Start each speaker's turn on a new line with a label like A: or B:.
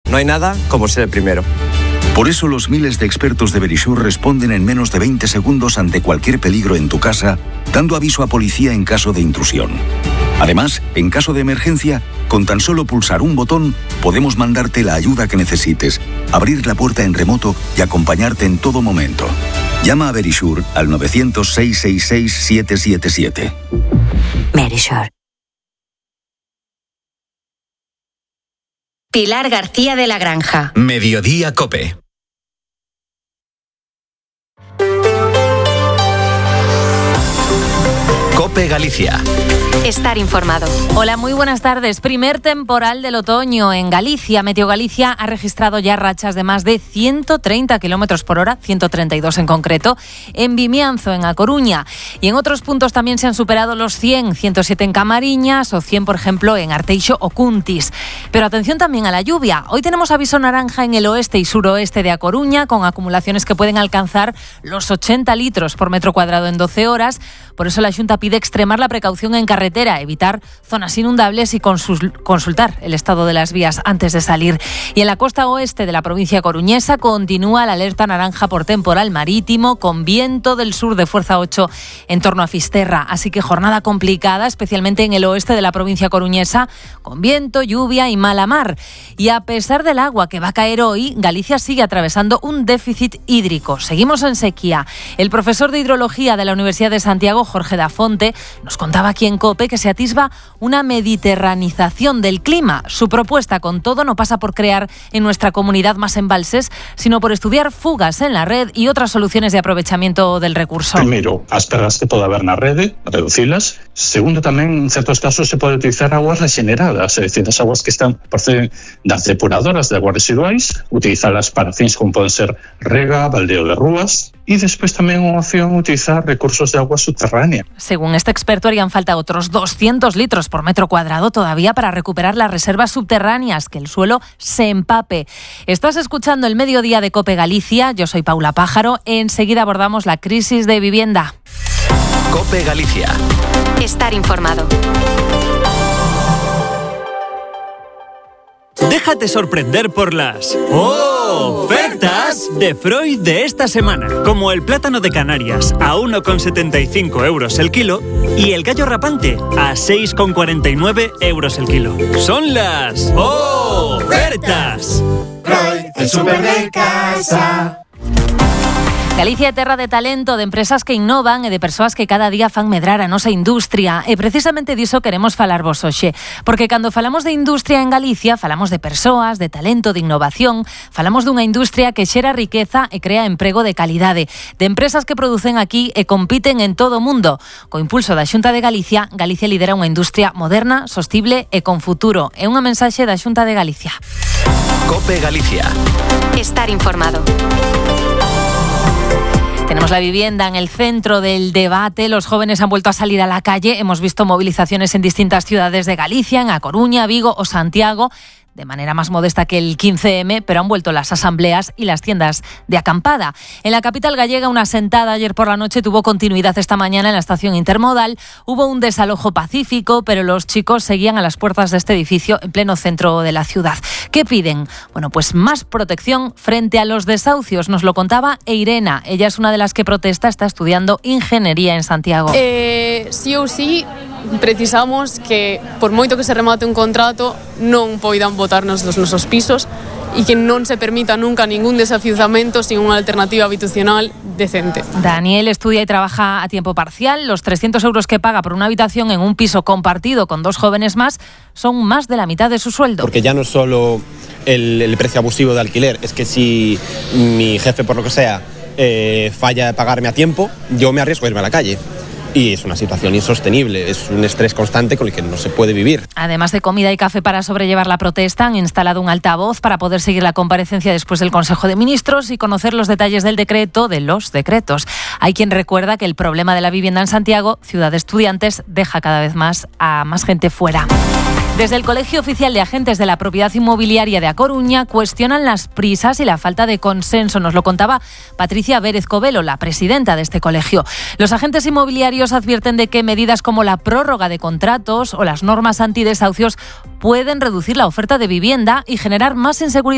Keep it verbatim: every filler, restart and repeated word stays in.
A: No hay nada como ser el primero.
B: Por eso los miles de expertos de Verisure responden en menos de veinte segundos ante cualquier peligro en tu casa, dando aviso a policía en caso de intrusión. Además, en caso de emergencia, con tan solo pulsar un botón, podemos mandarte la ayuda que necesites, abrir la puerta en remoto y acompañarte en todo momento. Llama a Verisure al nueve cero cero, seis seis seis, siete siete siete.
C: Verisure.
D: Pilar García de la Granja.
E: Mediodía Cope. Cope Galicia.
D: Estar informado.
F: Hola, muy buenas tardes. Primer temporal del otoño en Galicia. Meteo Galicia ha registrado ya rachas de más de ciento treinta kilómetros por hora, ciento treinta y dos en concreto, en Vimianzo, en A Coruña. Y en otros puntos también se han superado los cien, ciento siete en Camariñas o cien, por ejemplo, en Arteixo o Cuntis. Pero atención también a la lluvia. Hoy tenemos aviso naranja en el oeste y suroeste de A Coruña, con acumulaciones que pueden alcanzar los ochenta litros por metro cuadrado en doce horas. Por eso la Xunta pide extremar la precaución en carretera, evitar zonas inundables y consultar el estado de las vías antes de salir. Y en la costa oeste de la provincia coruñesa continúa la alerta naranja por temporal marítimo, con viento del sur de fuerza ocho en torno a Fisterra. Así que jornada complicada, especialmente en el oeste de la provincia coruñesa, con viento, lluvia y mala mar. Y a pesar del agua que va a caer hoy, Galicia sigue atravesando un déficit hídrico. Seguimos en sequía. El profesor de hidrología de la Universidad de Santiago, Jorge Dafonte, nos contaba aquí en COPE que se atisba una mediterranización del clima. Su propuesta, con todo, no pasa por crear en nuestra comunidad más embalses, sino por estudiar fugas en la red y otras soluciones de aprovechamiento del recurso.
G: Primeiro, as perdas que pode haber na rede, reducilas. Segundo, tamén en certos casos se pode utilizar aguas regeneradas, é dicir, as aguas que están proceden das depuradoras de aguas residuais, utilizalas para fins como poden ser rega, baldeo de rúas, e despois tamén unha opción utilizar recursos de agua subterránea.
F: Según este experto, harían falta otros doscientos litros por metro cuadrado todavía para recuperar las reservas subterráneas, que el suelo se empape. Estás escuchando el Mediodía de COPE Galicia. Yo soy Paula Pájaro. Enseguida abordamos la crisis de vivienda.
E: COPE Galicia.
D: Estar informado.
H: Déjate sorprender por las ofertas de Freud de esta semana, como el plátano de Canarias a uno con setenta y cinco euros el kilo y el gallo rapante a seis con cuarenta y nueve euros el kilo. Son las ofertas.
I: Freud, el súper de casa.
F: Galicia é terra de talento, de empresas que innovan e de persoas que cada día fan medrar a nosa industria. E precisamente diso queremos falarvos hoxe. Porque cando falamos de industria en Galicia, falamos de persoas, de talento, de innovación. Falamos dunha industria que xera riqueza e crea emprego de calidade. De empresas que producen aquí e compiten en todo o mundo. Co impulso da Xunta de Galicia, Galicia lidera unha industria moderna, sostible e con futuro. É unha mensaxe da Xunta de Galicia.
E: COPE Galicia.
D: Estar informado.
F: Tenemos la vivienda en el centro del debate. Los jóvenes han vuelto a salir a la calle. Hemos visto movilizaciones en distintas ciudades de Galicia, en A Coruña, Vigo o Santiago, de manera más modesta que el quince eme, pero han vuelto las asambleas y las tiendas de acampada. En la capital gallega, una sentada ayer por la noche tuvo continuidad esta mañana en la estación intermodal. Hubo un desalojo pacífico, pero los chicos seguían a las puertas de este edificio en pleno centro de la ciudad. ¿Qué piden? Bueno, pues más protección frente a los desahucios. Nos lo contaba Eirena. Ella es una de las que protesta, está estudiando ingeniería en Santiago.
J: Eh, sí ou sí, precisamos que, por moito que se remate un contrato, non poidan botarnos dos nosos pisos e que non se permita nunca ningún desafiuzamento sin unha alternativa habitacional decente.
F: Daniel estudia y trabaja a tiempo parcial. Los trescientos euros que paga por una habitación en un piso compartido con dos jóvenes más son más de la mitad de su sueldo.
K: Porque ya no es solo el, el precio abusivo de alquiler, es que si mi jefe, por lo que sea, eh, falla de pagarme a tiempo, yo me arriesgo a irme a la calle. Y es una situación insostenible, es un estrés constante con el que no se puede vivir.
F: Además de comida y café para sobrellevar la protesta, han instalado un altavoz para poder seguir la comparecencia después del Consejo de Ministros y conocer los detalles del decreto, de los decretos. Hay quien recuerda que el problema de la vivienda en Santiago, ciudad de estudiantes, deja cada vez más a más gente fuera. Desde el Colegio Oficial de Agentes de la Propiedad Inmobiliaria de A Coruña cuestionan las prisas y la falta de consenso. Nos lo contaba Patricia Vérez Covelo, la presidenta de este colegio. Los agentes inmobiliarios advierten de que medidas como la prórroga de contratos o las normas antidesahucios pueden reducir la oferta de vivienda y generar más inseguridad.